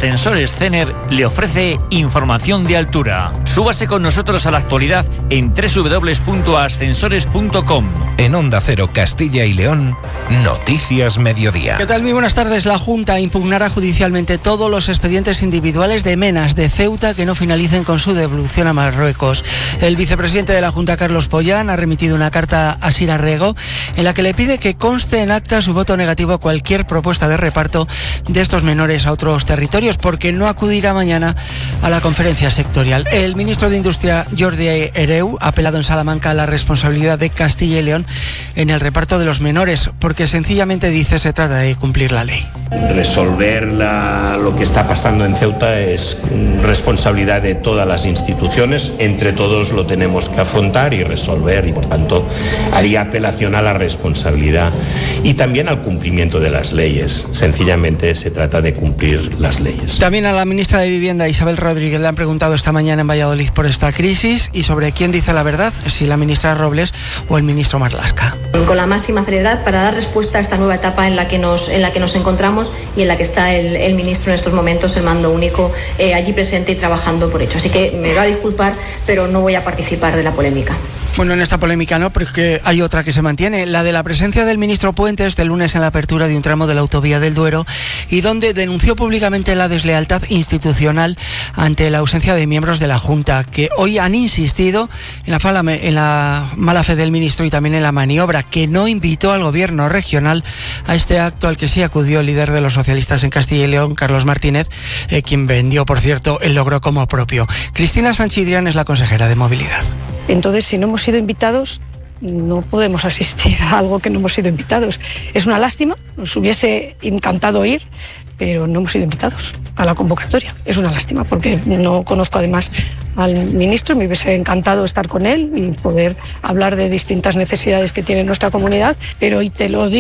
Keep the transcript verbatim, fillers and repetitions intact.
Ascensores Cener le ofrece información de altura. Súbase con nosotros a la actualidad en doble u doble u doble u punto ascensores punto com. En Onda Cero Castilla y León, Noticias Mediodía. ¿Qué tal? Muy buenas tardes. La Junta impugnará judicialmente todos los expedientes individuales de Menas de Ceuta que no finalicen con su devolución a Marruecos. El vicepresidente de la Junta, Carlos Pollán, ha remitido una carta a Sira Rego en la que le pide que conste en acta su voto negativo a cualquier propuesta de reparto de estos menores a otros territorios, porque no acudirá mañana a la conferencia sectorial. El ministro de Industria, Jordi Hereu, ha apelado en Salamanca a la responsabilidad de Castilla y León en el reparto de los menores, porque sencillamente dice se trata de cumplir la ley. Resolver la, lo que está pasando en Ceuta es responsabilidad de todas las instituciones, entre todos lo tenemos que afrontar y resolver, y por tanto haría apelación a la responsabilidad y también al cumplimiento de las leyes. Sencillamente se trata de cumplir las leyes. También a la ministra de Vivienda, Isabel Rodríguez, le han preguntado esta mañana en Valladolid por esta crisis y sobre quién dice la verdad, si la ministra Robles o el ministro Marlaska. Con la máxima seriedad para dar respuesta a esta nueva etapa en la que nos, en la que nos encontramos y en la que está el, el ministro en estos momentos, el mando único, eh, allí presente y trabajando por ello. Así que me va a disculpar, pero no voy a participar de la polémica. Bueno, en esta polémica no, porque hay otra que se mantiene, la de la presencia del ministro Puente este lunes en la apertura de un tramo de la autovía del Duero, y donde denunció públicamente la deslealtad institucional ante la ausencia de miembros de la Junta, que hoy han insistido en la, fala, en la mala fe del ministro y también en la maniobra, que no invitó al gobierno regional a este acto al que sí acudió el líder de los socialistas en Castilla y León, Carlos Martínez, eh, quien vendió, por cierto, el logro como propio. Cristina Sanchidrián es la consejera de Movilidad. Entonces, si no hemos sido invitados, no podemos asistir a algo que no hemos sido invitados. Es una lástima, nos hubiese encantado ir, pero no hemos sido invitados a la convocatoria. Es una lástima, porque no conozco además al ministro, me hubiese encantado estar con él y poder hablar de distintas necesidades que tiene nuestra comunidad, pero hoy te lo digo.